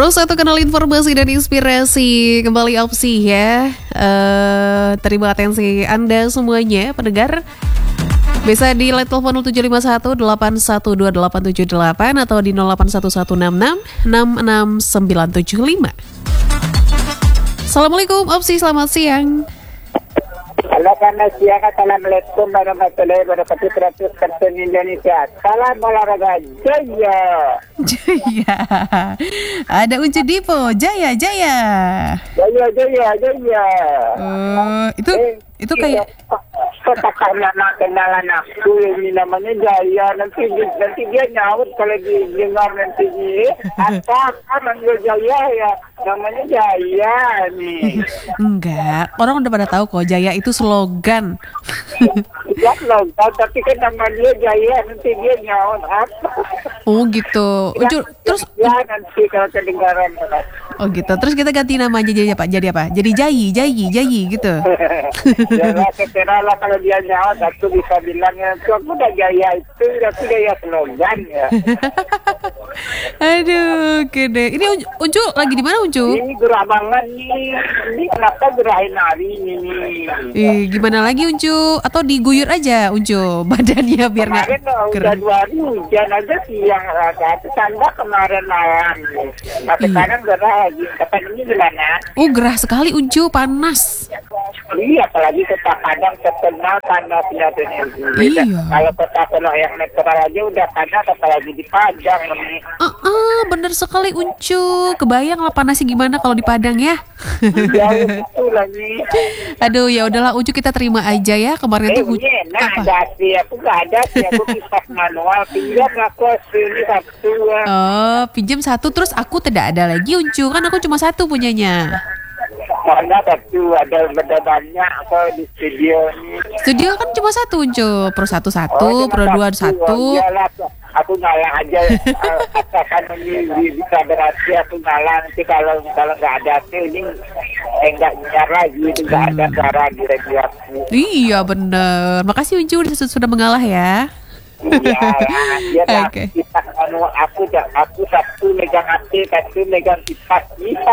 Terus satu kenal informasi dan inspirasi kembali opsi ya. Terima atensi Anda semuanya pendengar. Bisa di line telepon 0751 812 878 atau di 081166 66975. Assalamualaikum opsi, selamat siang. Halo, selamat siang. Assalamualaikum warahmatullahi wabarakatuh. 100% Indonesia. Salam olahraga Jaya. Jaya. Ada Uncu Dipo. Jaya. Jaya. Itu kayak Katakan nama kenalan aku ini namanya Jaya. Nanti dia nyaut kalau didengar nanti apa manggil Jaya ya. Namanya Jaya nih. Enggak, orang udah pada tahu kok Jaya itu slogan. Ya slogan, tapi kan nama dia Jaya, nanti dia nyaut apa. Oh gitu. Terus ya nanti kalau kedengaran. Oh gitu. Terus kita ganti nama aja jadi apa? Jadi Jayi gitu. Ya lah kalau dia nyaut aku bisa bilangnya aku udah Jaya itu, aku Jaya slogan ya. Aduh, gede. Ini Uncu lagi di mana Uncu? Ini gerah banget nih. Ini kenapa gerahin hari ini nih? Gimana lagi Uncu? Atau diguyur aja Uncu badannya biar nggak udah 2 hari hujan aja siang rada. Tanda kemarin malam nih. Nah sekarang gerah lagi. Kapan ini gimana? Gerah sekali Uncu, panas. Iya, apalagi kota Padang terkenal panasnya energi. Iya. Kalau kota penuh yang netral aja udah panas, apalagi di Padang nih. Bener sekali Uncu. Kebayang lah panasnya gimana kalau di Padang ya. Iya, itu lagi. Aduh, ya udahlah Uncu, kita terima aja ya. Kemarin tuh apa? Aku nggak ada sih. Aku bisa manual. Pinjam aku ini satu. Pinjam satu, terus aku tidak ada lagi Uncu. Kan aku cuma satu punyanya. Karena satu ada banyak kalau di studio ini. Studio kan cuma satu Uncu. Pro 1, Pro 2 1. Iyalah, aku ngalah aja. Asalkan ini bisa berhasil, aku ngalah. Nanti kalau nggak ada tuh ini nggak nyiar lagi, itu nggak ada cara di radio aku. Iya bener. Makasih Uncu sudah mengalah ya. Iya, Oke. Aku satu megang hati, satu megang kipas.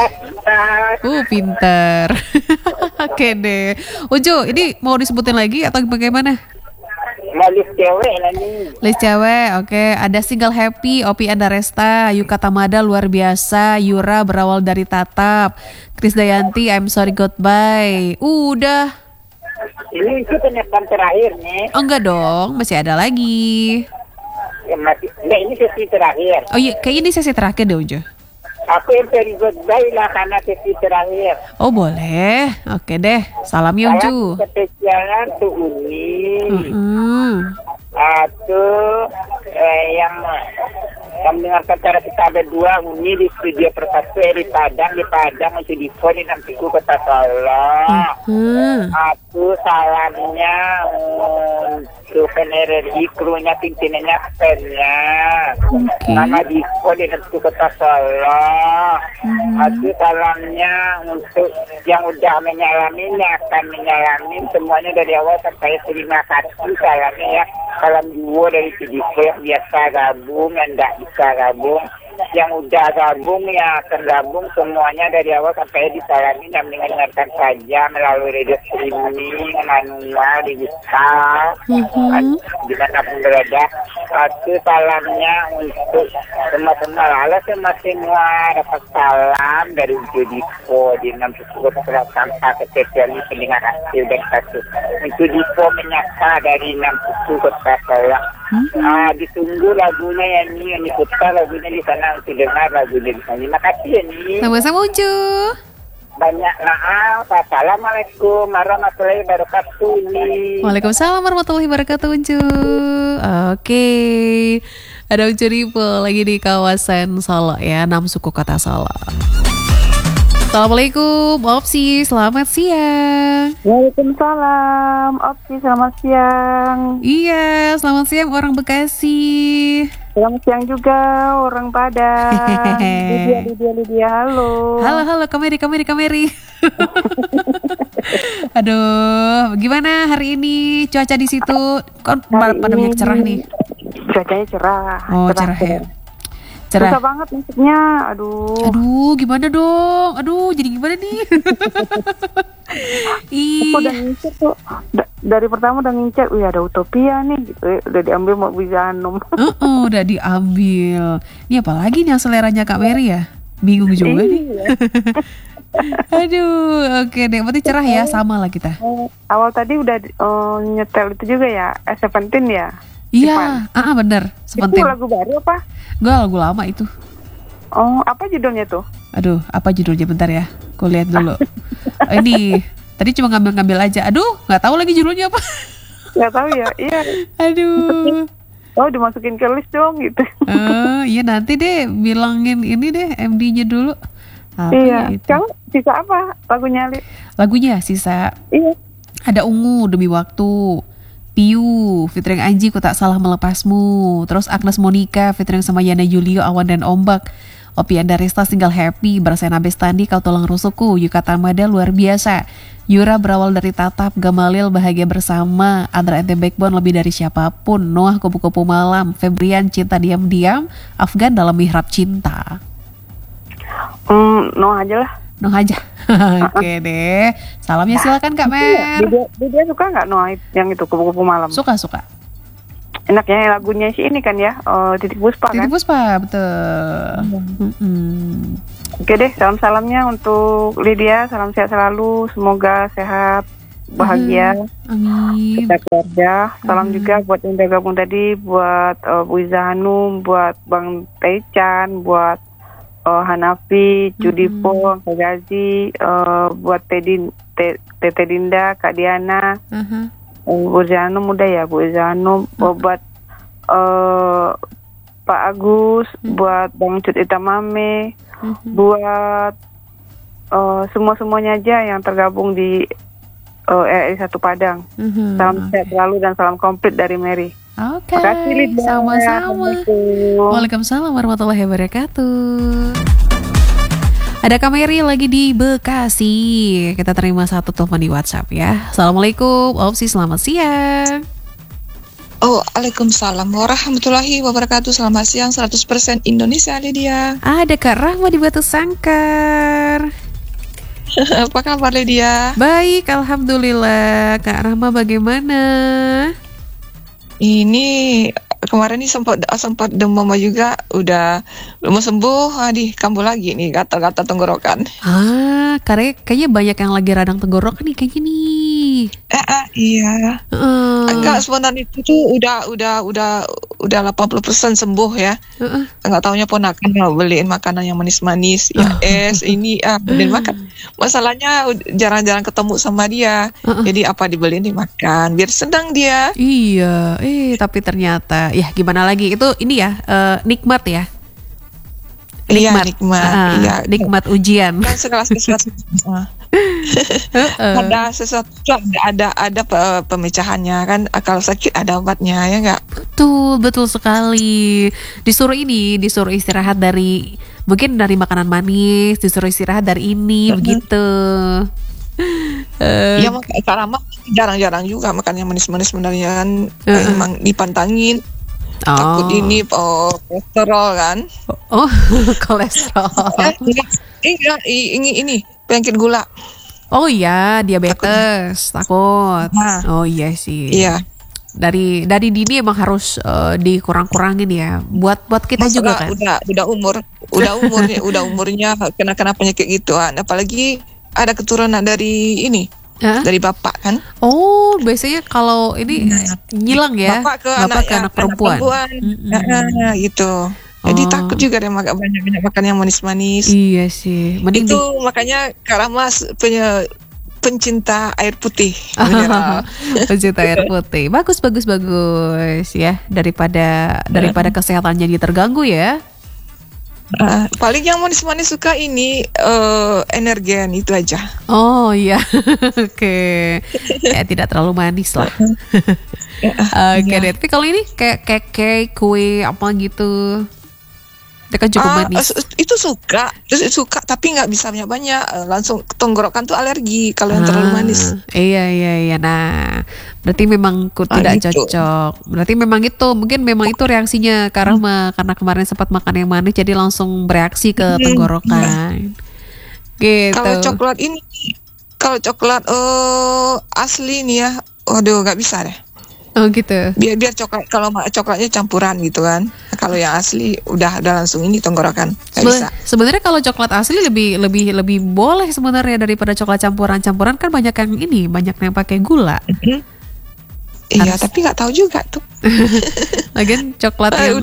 Pinter. Oke deh. Uncu, ini mau disebutin lagi atau bagaimana? List cewek lah nih. List cewek, oke. Ada Single Happy, Opi Andaresta, Yuka Tamada luar biasa, Yura berawal dari tatap, Krisdayanti I'm Sorry Goodbye. Udah. Ini itu penyetan terakhir nih. Oh enggak dong, masih ada lagi. Enggak, ini sesi terakhir. Oh iya, kayak ini sesi terakhir deh Uncu. Aku yang very goodbye lah karena sesi terakhir. Oh boleh, oke deh. Salam ya Uncu. Salam spesialan tuh Uni. Yang mendengarkan cara kita berdua Uni di studio persatu di Padang untuk di phone nantiku kota Solo. Aku salamnya untuk PNRI, krunya, pimpinannya, pennya. Nama di phone nantiku kota Solo. Aku salamnya untuk yang udah menyalamin, yang akan menyalamin semuanya dari awal sampai terima kasih. Salamnya ya, salam dua dari Tidiko yang biasa gabung, yang tidak bisa gabung, yang udah gabung, yang akan gabung, semuanya dari awal sampai disalamin dan mendengarkan saja melalui radio streaming, manual, digital, dimanapun berada. Aku salamnya untuk semua dapat salam dari Tidiko di 60 tanpa kecuali pendengar hasil dan kasus. Tidiko menyapa dari 60 kota Solo. Ditunggu lagunya ya nih, yang diputar lagunya di sana untuk dengar lagunya di sana. Terima kasih ya nih. Sama-sama Uncu. Banyak maaf. Assalamualaikum warahmatullahi wabarakatuh nih. Waalaikumsalam warahmatullahi wabarakatuh Uncu. Oke. Ada Uncu Ripo lagi di kawasan Solo ya, 6 suku kota Solo. Assalamualaikum Opsi, selamat siang. Waalaikumsalam Opsi, selamat siang. Iya, selamat siang orang Bekasi. Selamat siang juga orang Padang. Lydia, halo. Halo, Kameri. Aduh, gimana hari ini cuaca di situ? Kan pada banyak cerah nih. Cuacanya cerah. Oh, cerah ya. Cerah. Susah banget masuknya. Aduh. Aduh, gimana dong? Aduh, jadi gimana nih? Aku udah ngincer tuh. Dari pertama udah ngincer. Wih, ada Utopia nih gitu. Udah diambil mau bisa Hanum. Udah diambil. Ini apalagi nih yang seleranya Kak Mary ya? Bingung juga nih. Aduh, oke deh. Berarti cerah ya, sama lah kita. Awal tadi udah nyetel itu juga ya, Seventeen ya. Iya, bener. Itu Seventeen. lagu baru apa? Gue lagu lama itu. Oh, apa judulnya tuh? Aduh, apa judulnya bentar ya? Gue lihat dulu. Ini tadi cuma ngambil-ngambil aja. Aduh, nggak tahu lagi judulnya apa. Nggak tahu ya. Iya. Aduh. Oh, dimasukin ke list dong gitu. Iya nanti deh bilangin ini deh MD-nya dulu. Apa Iya. ya itu? Kamu sisa apa lagunya, Li? Lagunya sisa. Iya. Ada Ungu Demi Waktu, Piu featuring Anji Ku Tak Salah Melepasmu, terus Agnes Monica featuring sama Yana Julio Awan dan Ombak, Opi Andaresta Single Happy, Bersena Bestandi Kau Tulang Rusukku, Yuka Tamada Luar Biasa, Yura Berawal Dari Tatap, Gamalil Bahagia Bersama, Andra Ente Backbone Lebih Dari Siapapun, Noah Kupu-Kupu Malam, Febrian Cinta Diam-Diam, Afgan Dalam Mihrab Cinta. No aja lah. Noh aja. Oke deh. Salamnya silakan Kak Mer. Dia suka nggak Noah yang itu kupu-kupu malam? Suka. Enaknya lagunya si ini kan ya, Titik Puspa kan? Titik Puspa, betul. Oke deh, salam-salamnya untuk Lydia, salam sehat selalu, semoga sehat, bahagia, Amin. kita keluarga. Salam juga buat yang udah gabung tadi, buat Bu Iza Hanum, buat Bang Taichan, buat Hanafi, Judipo, Kak Gazi, buat Tete Dinda, Kak Diana, Bu Iza Hanum udah ya, Bu Iza Hanum, buat Pak Agus, buat Bang Cut Itamame, buat semua-semuanya aja yang tergabung di RRI 1 Padang. Salam sehat selalu dan salam komplit dari Mary. Oke, Makasih, Lydia. sama-sama. Waalaikumsalam warahmatullahi wabarakatuh. Ada Kak Mary lagi di Bekasi. Kita terima satu telepon di WhatsApp ya. Assalamualaikum, Opsi, selamat siang. Oh, Waalaikumsalam warahmatullahi wabarakatuh. Selamat siang 100% Indonesia, Lydia. Ada Kak Rahma di Batu Sangkar. Apa kabar, Lydia? Baik, alhamdulillah. Kak Rahma bagaimana? Ini kemarin nih sempat demam juga, udah belum sembuh, kambuh lagi nih gatal-gatal tenggorokan. Kayaknya banyak yang lagi radang tenggorokan nih kayaknya nih. Iya. Enggak, sebenarnya itu tuh udah 80% sembuh ya. Enggak taunya ponakan mau beliin makanan yang manis-manis, ya es ini beliin makan. Masalahnya jarang-jarang ketemu sama dia. Jadi apa dibeliin dimakan biar senang dia. Iya, tapi ternyata ya gimana lagi, itu ini ya nikmat ya. Nikmat. Iya, nikmat ujian. Kan segala sesuatu ada sesuatu, ada pemecahannya kan. Kalau sakit ada obatnya, ya enggak? Betul sekali. Disuruh istirahat dari makanan manis, disuruh istirahat dari ini begitu. Ya karena jarang-jarang juga makan yang manis-manis sebenarnya kan. Emang dipantangin. Takut ini kolesterol kan. Kolesterol. Ini penyakit gula. Oh iya, diabetes, takut. Oh iya sih. Iya. Dari dini emang harus dikurang-kurangin ya. Buat kita juga kan. Udah umurnya kena penyakit gituan. Apalagi ada keturunan dari ini. Dari bapak kan. Oh, biasanya kalau ini ngilang ya. Bapak ke anak perempuan. Gitu. Jadi takut juga deh banyak makan yang manis-manis. Iya sih. Itu makanya Kak Rahma pencinta air putih. Pencinta air putih. Bagus ya. Daripada kesehatannya dia terganggu ya. Paling yang manis-manis suka ini Energen itu aja. Oh iya. Oke. Tidak terlalu manis lah. Oke deh. Tapi kalau ini kayak kue apa gitu. Dia kan cukup manis. Itu suka tapi nggak bisa banyak, langsung tenggorokan tuh alergi kalau yang terlalu manis. Iya. Nah, berarti memang tidak gitu. cocok. Berarti memang itu reaksinya karena kemarin sempat makan yang manis jadi langsung bereaksi ke tenggorokan. Gitu. Kalau coklat asli nih ya, waduh nggak bisa deh. Oh gitu. Biar coklat, kalau coklatnya campuran gitu kan. Kalau yang asli udah langsung ini tenggorokan. Nggak bisa. Sebenarnya kalau coklat asli lebih boleh sebenarnya daripada coklat campuran. Campuran kan banyak yang pakai gula. Iya, tapi nggak tahu juga tuh. Lagian coklat yang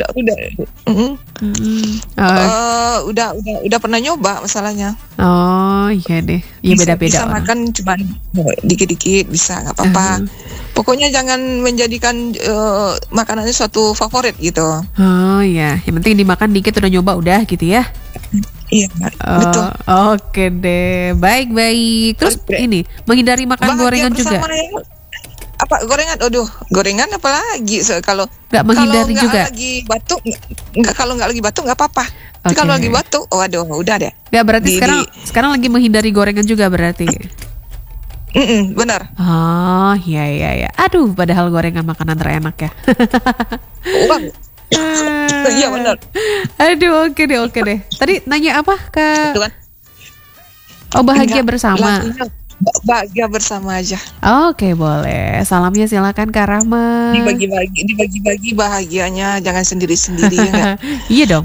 udah pernah nyoba masalahnya. Oh iya deh, ya beda-beda. Bisa makan cuma dikit-dikit bisa, nggak apa-apa. Pokoknya jangan menjadikan makanannya suatu favorit gitu. Oh iya, yang penting dimakan dikit udah nyoba udah gitu ya. Iya, betul. Oke deh, baik. Terus ini menghindari makan gorengan juga. Apa gorengan? Gorengan apalagi kalau nggak menghindari juga. Kalau nggak lagi batuk nggak apa-apa. Tapi kalau lagi batuk, waduh, udah deh. Ya berarti sekarang lagi menghindari gorengan juga berarti. Benar. Oh iya. Aduh, padahal gorengan makanan terenak ya. Iya benar. Aduh, oke deh. Tadi nanya apa ke? Oh, bahagia bersama. Bahagia bersama aja. Oke, boleh. Salamnya silakan Kak Rahma. Dibagi-bagi bahagianya, jangan sendiri-sendiri ya. Iya dong.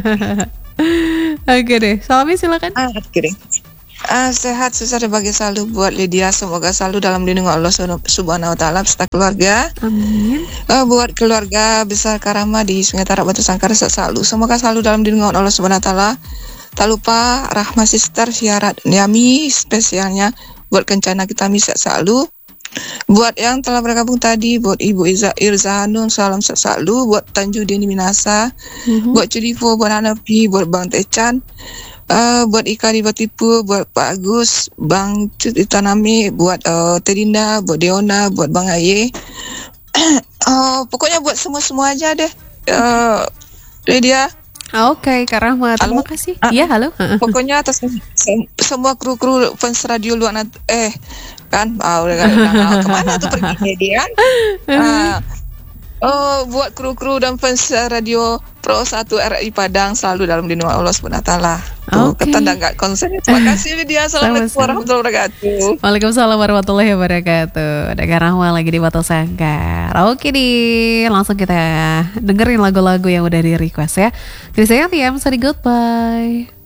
Oke deh, salamnya silakan. Oke. Sehat, sukses dan bahagia selalu buat Lydia. Semoga selalu dalam lindungan Allah Subhanahu Wa Taala beserta keluarga. Amin. Buat keluarga besar Kak Rahma di Sungai Tarak Batu Sangkar selalu. Semoga selalu dalam lindungan Allah Subhanahu Wa Taala. Tak lupa Rahma Sister Syarat Yami spesialnya buat Kencana kita sehat selalu. Buat yang telah bergabung tadi, buat Ibu Irza Hanum, salam sehat selalu. Buat Tanjudin Minasa, buat Cudivo, buat Hanapi, buat Bang Techan, buat Ika di Batipu, buat Pak Agus, Bang Cut Itanami, buat Tedinda, buat Deona, buat Bang Aye. Pokoknya buat semua aja deh. Lydia. Oke, Kak Rahma, terima kasih. Iya, halo. Pokoknya atas semua kru fans radio luar kan, udah kemana tuh pergi dia kan? Buat kru dan fans radio Pro 1 RI Padang selalu dalam lindungan Allah Subhanahu Wa Taala. Ketanda nggak konsen. Terima kasih Lydia. Assalamualaikum warahmatullahi wabarakatuh. Waalaikumsalam warahmatullahi wabarakatuh. Ada Kak Rahma lagi di Batu Sangkar. Oke nih, langsung kita dengerin lagu-lagu yang udah di request ya. Jadi saya Tiam, goodbye.